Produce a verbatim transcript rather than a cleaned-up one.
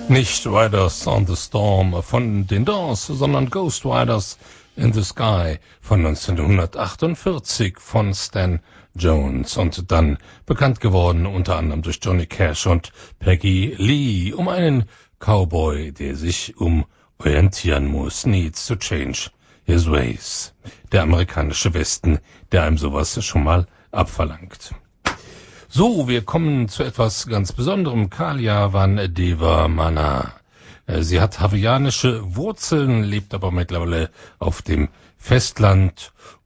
Nicht Riders on the Storm von den Doors, sondern Ghost Riders in the Sky von neunzehnhundertachtundvierzig von Stan Jones und dann bekannt geworden unter anderem durch Johnny Cash und Peggy Lee, um einen Cowboy, der sich um orientieren muss, needs to change his ways. Der amerikanische Westen, der einem sowas schon mal abverlangt. So, wir kommen zu etwas ganz Besonderem. Kalia Van Mana. Sie hat hawaiianische Wurzeln, lebt aber mittlerweile auf dem Festland